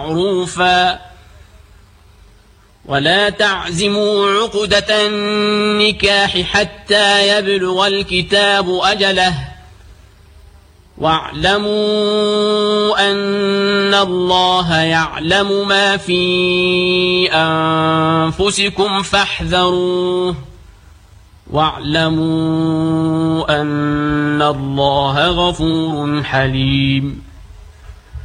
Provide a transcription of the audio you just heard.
معروفا ولا تعزموا عقدة النكاح حتى يبلغ الكتاب أجله واعلموا أن الله يعلم ما في أنفسكم فاحذروه واعلموا أن الله غفور حليم